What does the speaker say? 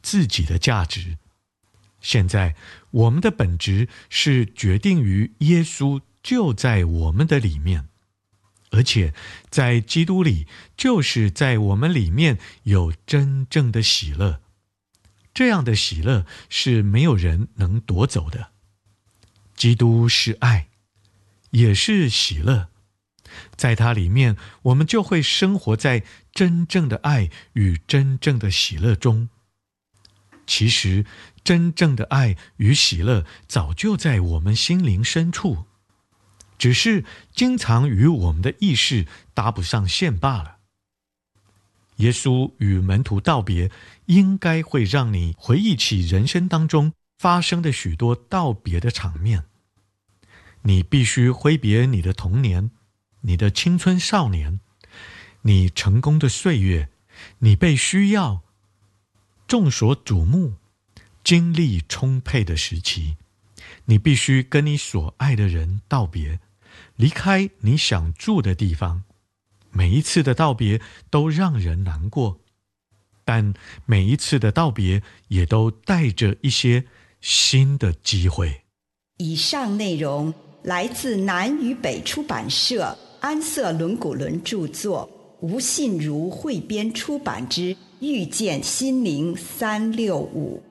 自己的价值。现在我们的本质是决定于耶稣就在我们的里面，而且在基督里，就是在我们里面有真正的喜乐。这样的喜乐是没有人能夺走的。基督是爱，也是喜乐。在它里面，我们就会生活在真正的爱与真正的喜乐中。其实，真正的爱与喜乐早就在我们心灵深处，只是经常与我们的意识搭不上线罢了。耶稣与门徒道别，应该会让你回忆起人生当中发生的许多道别的场面。你必须挥别你的童年，你的青春少年，你成功的岁月，你被需要、众所瞩目、精力充沛的时期。你必须跟你所爱的人道别，离开你想住的地方。每一次的道别都让人难过，但每一次的道别也都带着一些新的机会。 以上内容来自南与北出版社安瑟伦古伦著作，吴信如汇编出版之《遇见心灵365》。